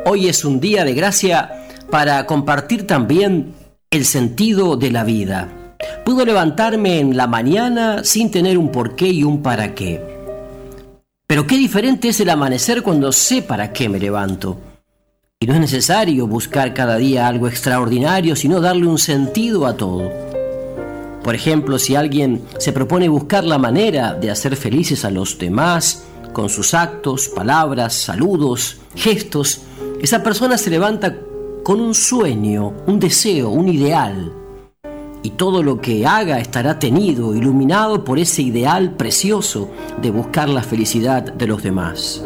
Hoy es un día de gracia para compartir también el sentido de la vida. Puedo levantarme en la mañana sin tener un porqué y un para qué. Pero qué diferente es el amanecer cuando sé para qué me levanto. Y no es necesario buscar cada día algo extraordinario, sino darle un sentido a todo. Por ejemplo, si alguien se propone buscar la manera de hacer felices a los demás, con sus actos, palabras, saludos, gestos, esa persona se levanta con un sueño, un deseo, un ideal. Y todo lo que haga estará tenido, iluminado por ese ideal precioso de buscar la felicidad de los demás.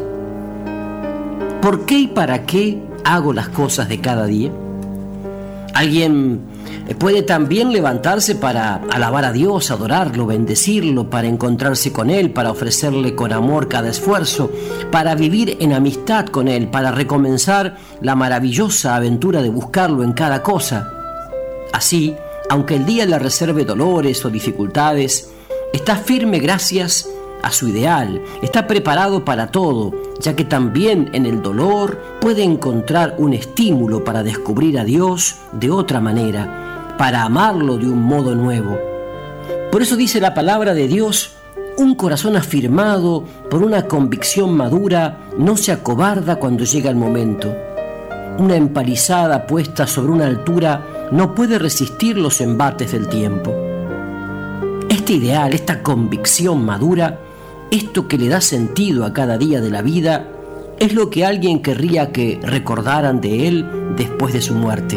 ¿Por qué y para qué hago las cosas de cada día? Alguien puede también levantarse para alabar a Dios, adorarlo, bendecirlo, para encontrarse con Él, para ofrecerle con amor cada esfuerzo, para vivir en amistad con Él, para recomenzar la maravillosa aventura de buscarlo en cada cosa. Así, aunque el día le reserve dolores o dificultades, está firme gracias a su ideal, está preparado para todo, ya que también en el dolor puede encontrar un estímulo para descubrir a Dios de otra manera, para amarlo de un modo nuevo. Por eso dice la palabra de Dios: un corazón afirmado por una convicción madura no se acobarda cuando llega el momento. Una empalizada puesta sobre una altura no puede resistir los embates del tiempo. Este ideal, esta convicción madura, esto que le da sentido a cada día de la vida, es lo que alguien querría que recordaran de él después de su muerte.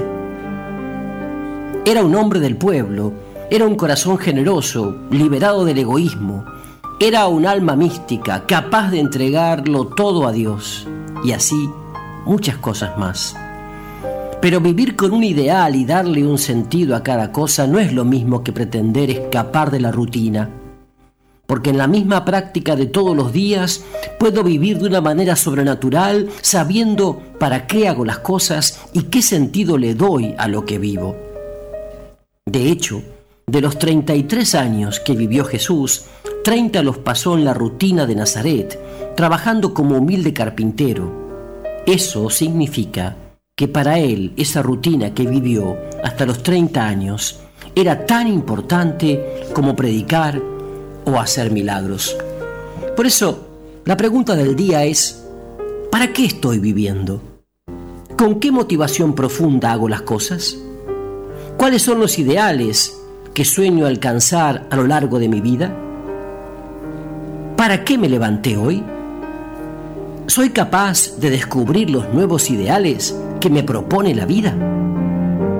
Era un hombre del pueblo, era un corazón generoso, liberado del egoísmo, era un alma mística, capaz de entregarlo todo a Dios, y así muchas cosas más. Pero vivir con un ideal y darle un sentido a cada cosa no es lo mismo que pretender escapar de la rutina. Porque en la misma práctica de todos los días puedo vivir de una manera sobrenatural, sabiendo para qué hago las cosas y qué sentido le doy a lo que vivo. De hecho, de los 33 años que vivió Jesús, 30 los pasó en la rutina de Nazaret, trabajando como humilde carpintero. Eso significa que para él esa rutina que vivió hasta los 30 años era tan importante como predicar o hacer milagros. Por eso, la pregunta del día es: ¿para qué estoy viviendo? ¿Con qué motivación profunda hago las cosas? ¿Cuáles son los ideales que sueño alcanzar a lo largo de mi vida? ¿Para qué me levanté hoy? ¿Soy capaz de descubrir los nuevos ideales que me propone la vida?